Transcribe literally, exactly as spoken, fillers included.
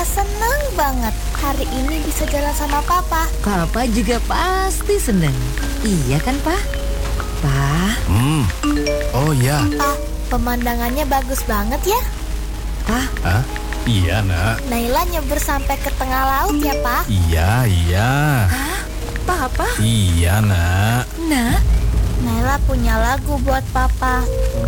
senang banget hari ini bisa jalan sama Papa. Papa juga pasti senang. Iya kan, Pak? Pak? Hmm. Oh ya. Pa, pemandangannya bagus banget ya. Pak? Hah? Iya, Nak. Naila nyebur sampai ke tengah laut ya, Pa. Iya, iya. Hah? Papa? Iya, Nak. Nak? Naila punya lagu buat Papa.